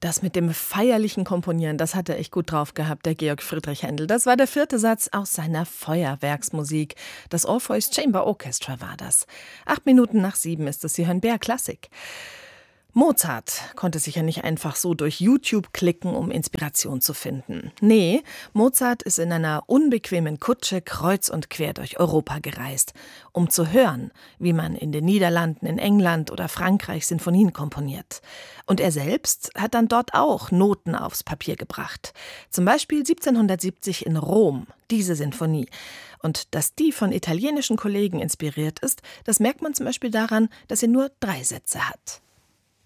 Das mit dem feierlichen Komponieren, das hat er echt gut drauf gehabt, der Georg Friedrich Händel. Das war der 4. Satz aus seiner Feuerwerksmusik. Das Orpheus Chamber Orchestra war das. 7:08 ist es, Sie hören BR Klassik. Mozart konnte sich ja nicht einfach so durch YouTube klicken, um Inspiration zu finden. Nee, Mozart ist in einer unbequemen Kutsche kreuz und quer durch Europa gereist, um zu hören, wie man in den Niederlanden, in England oder Frankreich Sinfonien komponiert. Und er selbst hat dann dort auch Noten aufs Papier gebracht. Zum Beispiel 1770 in Rom, diese Sinfonie. Und dass die von italienischen Kollegen inspiriert ist, das merkt man zum Beispiel daran, dass sie nur 3 Sätze hat.